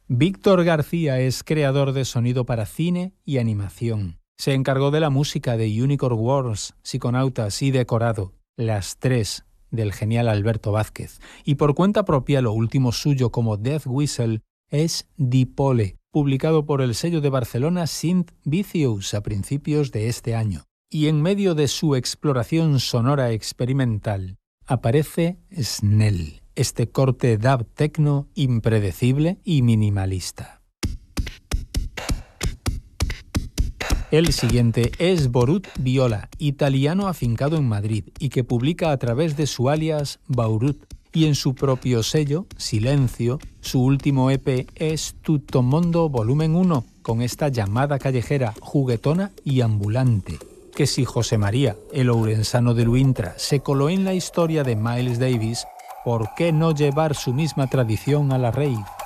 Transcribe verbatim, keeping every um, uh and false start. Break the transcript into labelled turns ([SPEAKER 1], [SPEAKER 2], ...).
[SPEAKER 1] Víctor García es creador de sonido para cine y animación. Se encargó de la música de Unicorn Wars, Psiconautas y Decorado, las tres del genial Alberto Vázquez. Y por cuenta propia, lo último suyo como Death Whistle es Dipole, publicado por el sello de Barcelona Synth Vicious a principios de este año. Y en medio de su exploración sonora experimental, aparece Snell, este corte dub techno impredecible y minimalista. El siguiente es Borut Viola, italiano afincado en Madrid y que publica a través de su alias Baurut, y en su propio sello, Silencio, su último E P es Tutto Mondo Volumen uno, con esta llamada callejera, juguetona y ambulante, que si José María, el ourensano de Luintra, se coló en la historia de Miles Davis, ¿por qué no llevar su misma tradición a la rave?